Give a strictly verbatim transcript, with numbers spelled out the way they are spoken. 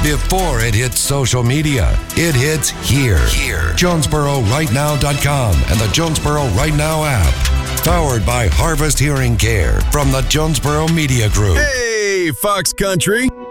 Before it hits social media, it hits here. Here. Jonesboro Right Now dot com and the Jonesboro Right Now app. Powered by Harvest Hearing Care from the Jonesboro Media Group. Hey, Fox Country.